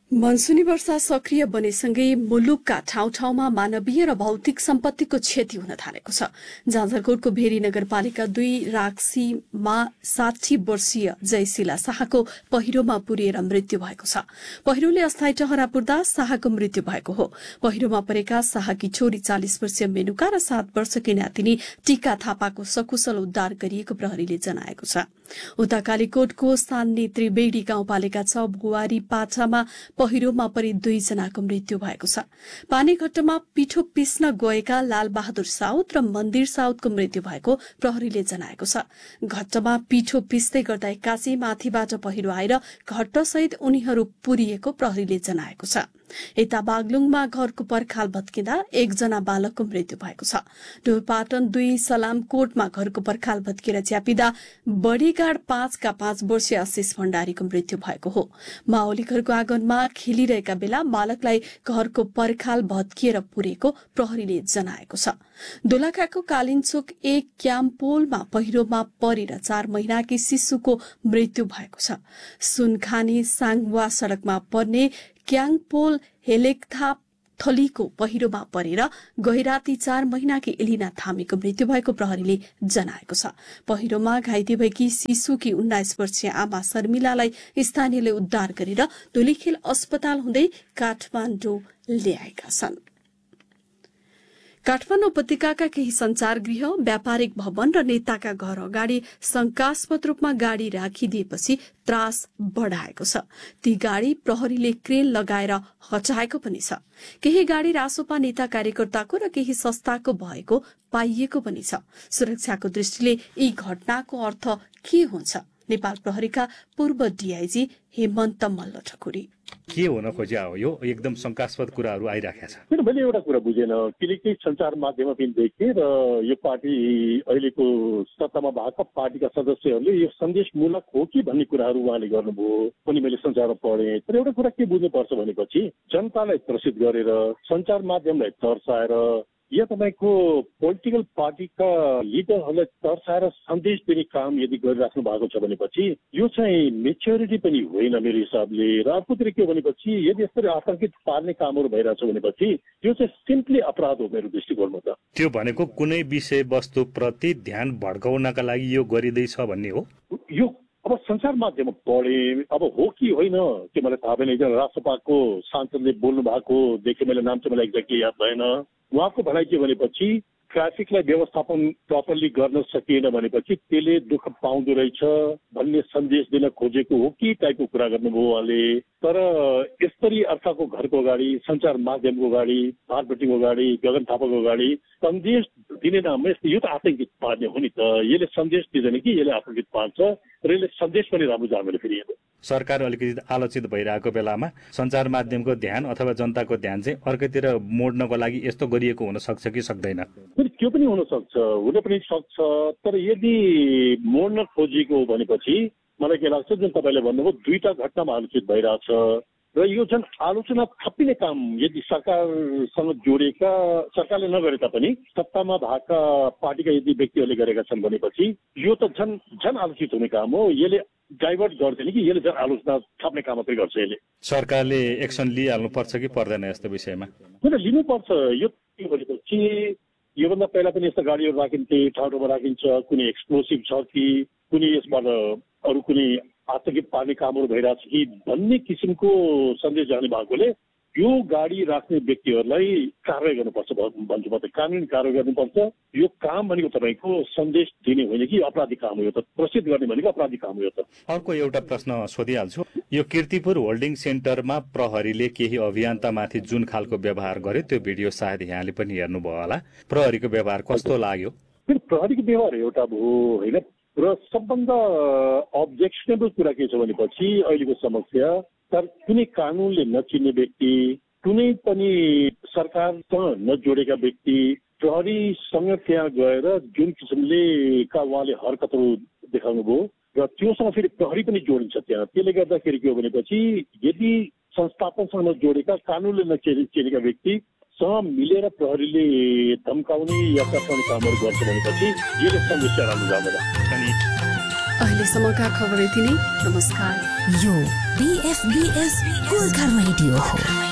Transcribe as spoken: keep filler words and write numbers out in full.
मनसुनी वर्षा सक्रिय बनेसँगै मुलुकका ठाउँ ठाउँमा मानवीय र भौतिक सम्पत्तिको क्षति हुन थालेको छ। जाजरकोटको भेरी नगरपालिका दुई राक्सीमा साठी वर्षीय जयशिला शाहको पहिरोमा पुरिएर मृत्यु भएको छ। पहिरोले अस्थायी टहरा पुर्दा शाहको मृत्यु भएको हो। पहिरोमा परेका शाहकी छोरी चालिस वर्षीय मेनुका र सात वर्षकी नातिनी टीका थापाको सकुशल उद्धार गरिएको प्रहरीले जनाएको छ। उता कालीकोटको सान्नी त्रिवेणी गाउँपालिका छ बुवारी पाछामा पहिरोमा परि दुईजनाको मृत्यु भएको छ। पानीघट्टमा पिठो पिस्न गएका लालबहादुर साउद र मन्दिर साउदको मृत्यु भएको प्रहरीले जनाएको छ। घट्टमा पिठो पिस्दै गर्दा एक्कासी माथिबाट पहिरो आएर घट्टसहित उनीहरू पुरिएको प्रहरीले जनाएको छ। यता बागलुङमा घरको पर्खाल भत्किँदा एकजना बालकको मृत्यु भएको छ। ढोरपाटन दुई सलामकोटमा घरको पर्खाल भत्किएर च्यापिँदा बडीगाड पाँचका पाँच वर्षीय आशिष भण्डारीको मृत्यु भएको हो। माओली घरको आँगनमा खेलिरहेका बेला बालकलाई घरको पर्खाल भत्किएर पुरेको प्रहरीले जनाएको छ। दोलखाको कालिन्चोक एक क्याम्पोलमा पहिरोमा परेर चार महिनाकी शिशुको मृत्यु भएको छ। सुनखानी साङवा सड़कमा पर्ने क्याङपोल हेलेकथाप थलीको पहिरोमा परेर गैराती चार महिनाकी एलिना थामीको मृत्यु भएको प्रहरीले जनाएको छ। पहिरोमा घाइते भएकी शिशुकी उन्नाइस वर्षीय आमा शर्मिलालाई स्थानीयले उद्धार गरेर धुलीखेल अस्पताल हुँदै काठमाडौँ ल्याएका छन्। काठमाडौँ उपत्यकाका केही संचार गृह, व्यापारिक भवन र नेताका घर अगाडि शंकास्पद रूपमा गाड़ी राखिदिएपछि त्रास बढ़ाएको छ। ती गाड़ी प्रहरीले क्रेन लगाएर हटाएको पनि छ। केही गाड़ी रासोपा नेता कार्यकर्ताको र केही संस्थाको भएको पाइएको पनि छ। सुरक्षाको दृष्टिले यी घटनाको अर्थ के हुन्छ? नेपाल प्रहरीका पूर्व डीआईजी हेमन्त मल्ल ठकुरी के हुन खोज्या हो? यो एकदम शंकास्पद कुराहरू आइराखेका छ। किन मैले एउटा कुरा बुझेन, किनकि सञ्चार माध्यममा पनि देखेँ र यो पार्टी अहिलेको सत्तामा भएका पार्टीका सदस्यहरूले यो सन्देशमूलक हो कि भन्ने कुराहरू उहाँले गर्नुभयो पनि मैले सञ्चारमा पढेँ। तर एउटा कुरा के बुझ्नुपर्छ भनेपछि जनतालाई प्रसिद्ध गरेर सञ्चार माध्यमलाई तर्साएर या तपाईँको पोलिटिकल पार्टीका लिडरहरूलाई तर्साएर सन्देश दिने काम यदि गरिराख्नु भएको छ भनेपछि यो चाहिँ मेच्योरिटी पनि होइन मेरो हिसाबले। र अर्कोतिर के भनेपछि यदि यसरी आतंकित पार्ने कामहरू भइरहेछ भनेपछि यो चाहिँ सिम्पली अपराध हो मेरो दृष्टिकोणमा। त त्यो भनेको कुनै विषय वस्तु प्रति ध्यान भड्काउनका लागि यो गरिँदैछ भन्ने हो। यो अब सञ्चार माध्यममा पढे, अब हो कि होइन त्यो मलाई थाहा भएन। एकजना राष्ट्रपाको सांसदले बोल्नु भएको देखेँ मैले, नाम चाहिँ मलाई एक्ज्याक्टली याद भएन। उहाँको भनाइ के भनेपछि ट्राफिकलाई व्यवस्थापन प्रपरली गर्न सकिएन भनेपछि त्यसले दुःख पाउँदो रहेछ भन्ने सन्देश दिन खोजेको हो कि टाइपको कुरा गर्नुभयो उहाँले। तर यसरी अर्काको घरको अगाडि, सञ्चार माध्यमको अगाडि, भारतबटीको अगाडि, गगन थापाको अगाडि सन्देश दिने नाममा यस्तो यो त आतंकित पार्ने हो नि त। यसले सन्देश दिँदैन कि यसले आतंकित पार्छ र यसले सन्देश पनि राम्रो जाँदैन। फेरि सरकार अलिकति आलोचित भइरहेको बेलामा सञ्चार माध्यमको ध्यान अथवा जनताको ध्यान चाहिँ अर्कैतिर मोड्नको लागि यस्तो गरिएको हुन सक्छ कि सक्दैन? त्यो पनि हुन सक्छ, हुन पनि सक्छ। तर यदि मोड्न खोजिएको हो भनेपछि मलाई के लाग्छ, जुन तपाईँले भन्नुभयो दुईटा घटनामा आलोचित भइरहेछ र यो जुन आलोचना थपिने काम यदि सरकारसँग जोडिएका, सरकारले नगरे तापनि सत्तामा भएका पार्टीका यदि व्यक्तिहरूले गरेका छन् भनेपछि यो त झन् झन् आलोचित हुने काम हो। यसले डाइभर्ट गर्दैन कि यसले झन् आलोचना थप्ने काम मात्रै गर्छ। यसले सरकारले एक्सन लिइहाल्नुपर्छ कि पर्दैन यस्तो विषयमा? किन लिनुपर्छ? यो के भनेपछि योभन्दा पहिला पनि यस्ता गाडीहरू राखिन्थे, ठाउँ ठाउँमा राखिन्छ। कुनै एक्सप्लोसिभ छ कि कुनै यसबाट अरू कुनै आतंकित पार्ने कामहरू भइरहेछ कि भन्ने किसिमको सन्देश जाने भएकोले यो गाडी राख्ने व्यक्तिहरूलाई कारवाही गर्नुपर्छ भन्छु म त। कानुनी कारवाही गर्नुपर्छ। यो काम भनेको तपाईँको सन्देश दिने होइन कि अपराधिक काम हो। यो त प्रसिद्ध गर्ने भनेको अपराधिक काम हो। यो त अर्को एउटा प्रश्न सोधिहाल्छु। यो किर्तिपुर होल्डिङ सेन्टरमा प्रहरीले केही अभियन्तामाथि जुन खालको व्यवहार गर्यो त्यो भिडियो सायद यहाँले पनि हेर्नुभयो होला। प्रहरीको व्यवहार कस्तो लाग्यो? प्रहरीको व्यवहार एउटा भयो होइन। र सबभन्दा अब्जेक्सनेबल कुरा के छ भनेपछि अहिलेको समस्या, तर कुनै कानुनले नचिन्ने व्यक्ति, कुनै पनि सरकारसँग नजोडेका व्यक्ति प्रहरीसँग त्यहाँ गएर जुन किसिमले का उहाँले हरकतहरू देखाउनु भयो र त्योसँग फेरि प्रहरी पनि जोडिन्छ त्यहाँ। त्यसले गर्दाखेरि के हो भनेपछि यदि संस्थापनसँग नजोडेका, कानुनले नचिनेका व्यक्ति सँग मिलेर प्रहरीले धम्काउने या चर्चाउने कामहरू गर्छ भनेपछि यसले समस्या राम्रो जाँदैन। अहिलेसम्मका खबर यति नै। नमस्कार। यो बीएफबीएस गोर्खा रेडियो हो।